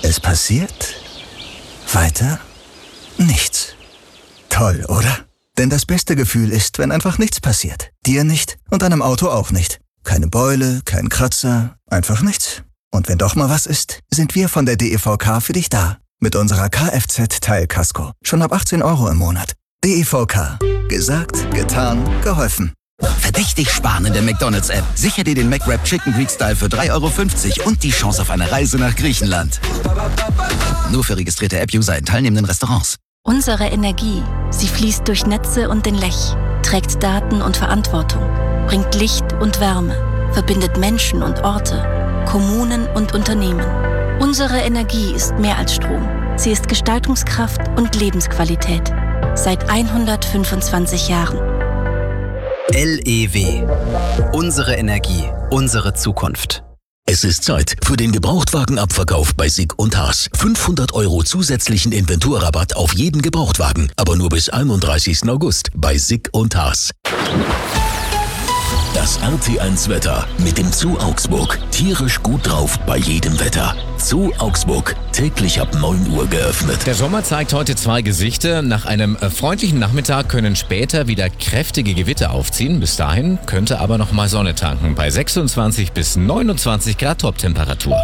Es passiert weiter nichts. Toll, oder? Denn das beste Gefühl ist, wenn einfach nichts passiert. Dir nicht und deinem Auto auch nicht. Keine Beule, kein Kratzer, einfach nichts. Und wenn doch mal was ist, sind wir von der DEVK für dich da. Mit unserer Kfz-Teilkasko. Schon ab 18 € im Monat. DEVK. Gesagt, getan, geholfen. Verdächtig sparen in der McDonald's-App. Sicher dir den McWrap Chicken Greek Style für 3,50 € und die Chance auf eine Reise nach Griechenland. Nur für registrierte App-User in teilnehmenden Restaurants. Unsere Energie, sie fließt durch Netze und den Lech, trägt Daten und Verantwortung, bringt Licht und Wärme, verbindet Menschen und Orte, Kommunen und Unternehmen. Unsere Energie ist mehr als Strom. Sie ist Gestaltungskraft und Lebensqualität. Seit 125 Jahren. LEW. Unsere Energie, unsere Zukunft. Es ist Zeit für den Gebrauchtwagenabverkauf bei Sick & Haas. 500 € zusätzlichen Inventurrabatt auf jeden Gebrauchtwagen, aber nur bis 31. August bei Sick & Haas. Das RT1 Wetter mit dem Zoo Augsburg. Tierisch gut drauf bei jedem Wetter. Zoo Augsburg, täglich ab 9 Uhr geöffnet. Der Sommer zeigt heute zwei Gesichter. Nach einem freundlichen Nachmittag können später wieder kräftige Gewitter aufziehen. Bis dahin könnte aber noch mal Sonne tanken. Bei 26 bis 29 Grad Toptemperatur.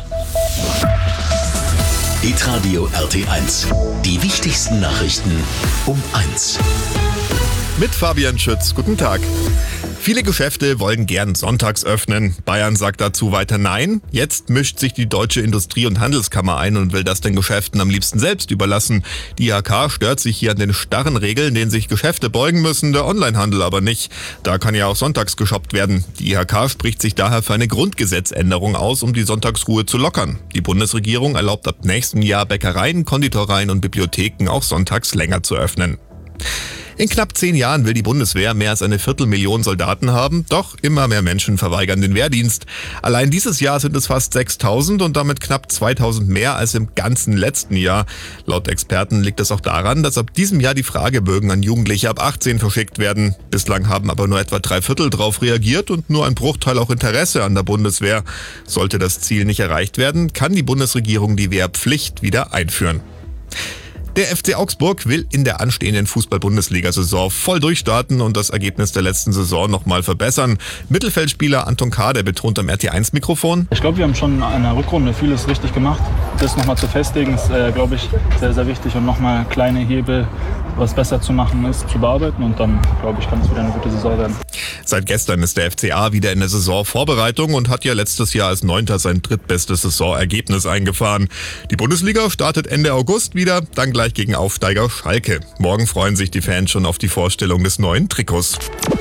Hitradio RT1. Die wichtigsten Nachrichten um 1. Mit Fabian Schütz. Guten Tag. Viele Geschäfte wollen gern sonntags öffnen. Bayern sagt dazu weiter Nein. Jetzt mischt sich die Deutsche Industrie- und Handelskammer ein und will das den Geschäften am liebsten selbst überlassen. Die IHK stört sich hier an den starren Regeln, denen sich Geschäfte beugen müssen, der Onlinehandel aber nicht. Da kann ja auch sonntags geshoppt werden. Die IHK spricht sich daher für eine Grundgesetzänderung aus, um die Sonntagsruhe zu lockern. Die Bundesregierung erlaubt ab nächstem Jahr Bäckereien, Konditoreien und Bibliotheken auch sonntags länger zu öffnen. In knapp 10 Jahren will die Bundeswehr mehr als 250.000 Soldaten haben, doch immer mehr Menschen verweigern den Wehrdienst. Allein dieses Jahr sind es fast 6.000 und damit knapp 2.000 mehr als im ganzen letzten Jahr. Laut Experten liegt es auch daran, dass ab diesem Jahr die Fragebögen an Jugendliche ab 18 verschickt werden. Bislang haben aber nur etwa 3/4 darauf reagiert und nur ein Bruchteil auch Interesse an der Bundeswehr. Sollte das Ziel nicht erreicht werden, kann die Bundesregierung die Wehrpflicht wieder einführen. Der FC Augsburg will in der anstehenden Fußball-Bundesliga-Saison voll durchstarten und das Ergebnis der letzten Saison nochmal verbessern. Mittelfeldspieler Anton Kader betont am RT1-Mikrofon: Ich glaube, wir haben schon in der Rückrunde vieles richtig gemacht. Das nochmal zu festigen ist, glaube ich, sehr, sehr wichtig und nochmal kleine Hebel, was besser zu machen ist, zu bearbeiten und dann, glaube ich, kann es wieder eine gute Saison werden. Seit gestern ist der FCA wieder in der Saisonvorbereitung und hat ja letztes Jahr als 9. sein drittbestes Saisonergebnis eingefahren. Die Bundesliga startet Ende August wieder, dann gleich gegen Aufsteiger Schalke. Morgen freuen sich die Fans schon auf die Vorstellung des neuen Trikots.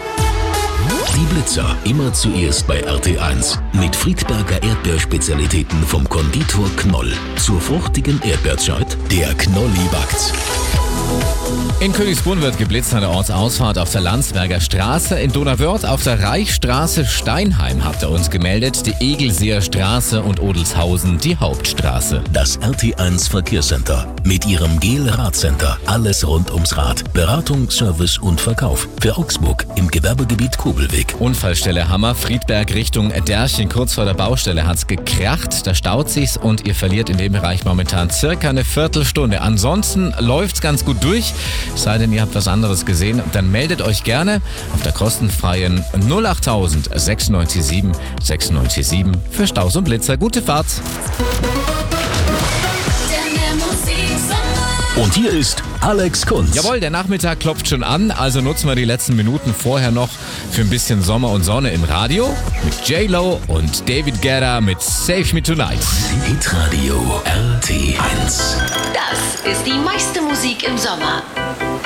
Die Blitzer immer zuerst bei RT1 mit Friedberger Erdbeerspezialitäten vom Konditor Knoll. Zur fruchtigen Erdbeerzeit, der Knolli backt. In Königsbrunn wird geblitzt an der Ortsausfahrt auf der Landsberger Straße. In Donauwörth auf der Reichsstraße Steinheim habt ihr uns gemeldet. Die Egelseer Straße und Odelshausen die Hauptstraße. Das RT1 Verkehrscenter mit ihrem GEL-Radcenter. Alles rund ums Rad. Beratung, Service und Verkauf. Für Augsburg im Gewerbegebiet Kobelweg. Unfallstelle Hammer, Friedberg Richtung Därchen. Kurz vor der Baustelle hat's gekracht. Da staut sich's und ihr verliert in dem Bereich momentan circa eine Viertelstunde. Ansonsten läuft's ganz gut durch. Sei denn, ihr habt was anderes gesehen, dann meldet euch gerne auf der kostenfreien 08000 697 697 für Staus und Blitzer. Gute Fahrt! Und hier ist Alex Kunz. Jawohl, der Nachmittag klopft schon an, also nutzen wir die letzten Minuten vorher noch für ein bisschen Sommer und Sonne im Radio mit J-Lo und David Guetta mit Save Me Tonight. Hitradio RT1. Das ist die meiste Musik im Sommer.